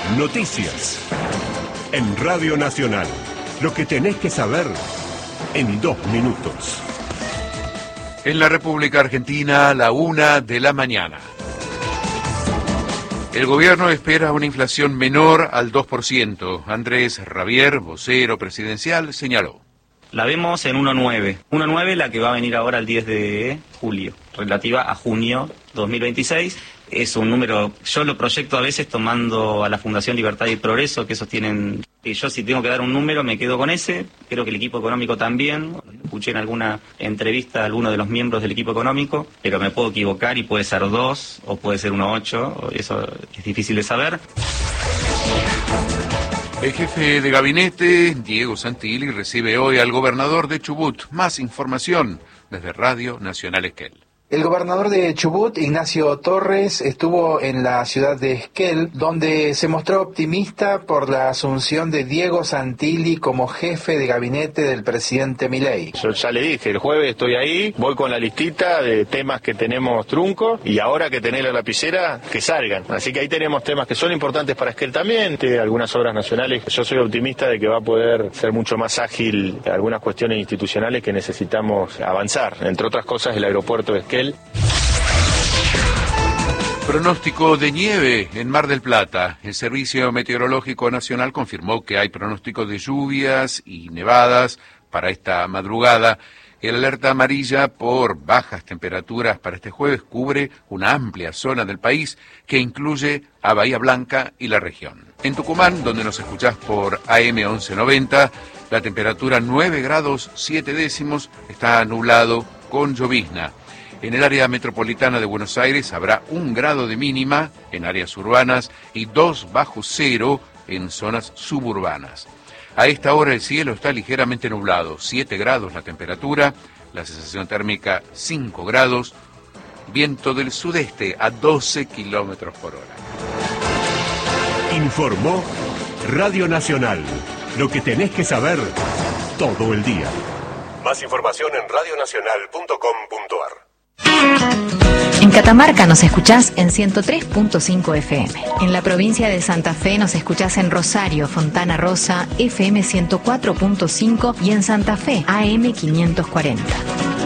Noticias. En Radio Nacional. Lo que tenés que saber en 2 minutos. En la República Argentina, 1:00 a.m. El gobierno espera una inflación menor al 2%. Andrés Rabier, vocero presidencial, señaló. La vemos en 1,9. 1,9 la que va a venir ahora el 10 de julio, relativa a junio 2026. Es un número, yo lo proyecto a veces tomando a la Fundación Libertad y Progreso, que esos tienen, y yo si tengo que dar un número me quedo con ese, creo que el equipo económico también, escuché en alguna entrevista a alguno de los miembros del equipo económico, pero me puedo equivocar y puede ser 2 o puede ser 1,8, eso es difícil de saber. El jefe de gabinete, Diego Santilli, recibe hoy al gobernador de Chubut. Más información desde Radio Nacional Esquel. El gobernador de Chubut, Ignacio Torres, estuvo en la ciudad de Esquel, donde se mostró optimista por la asunción de Diego Santilli como jefe de gabinete del presidente Milei. Yo ya le dije, el jueves estoy ahí, voy con la listita de temas que tenemos trunco y ahora que tenés la lapicera, que salgan. Así que ahí tenemos temas que son importantes para Esquel también, algunas obras nacionales. Yo soy optimista de que va a poder ser mucho más ágil algunas cuestiones institucionales que necesitamos avanzar. Entre otras cosas, el aeropuerto de Esquel. Pronóstico de nieve en Mar del Plata. El Servicio Meteorológico Nacional confirmó que hay pronóstico de lluvias y nevadas para esta madrugada. El alerta amarilla por bajas temperaturas para este jueves cubre una amplia zona del país que incluye a Bahía Blanca y la región. En Tucumán, donde nos escuchás por AM 1190, la temperatura 9 grados 7 décimos, está nublado con llovizna. En el área metropolitana de Buenos Aires habrá 1 grado de mínima en áreas urbanas y 2 bajo cero en zonas suburbanas. A esta hora el cielo está ligeramente nublado, 7 grados la temperatura, la sensación térmica 5 grados, viento del sudeste a 12 kilómetros por hora. Informó Radio Nacional. Lo que tenés que saber todo el día. Más información en radionacional.com.ar. En Catamarca nos escuchás en 103.5 FM. En la provincia de Santa Fe nos escuchás en Rosario, Fontana Rosa, FM 104.5 y en Santa Fe, AM 540.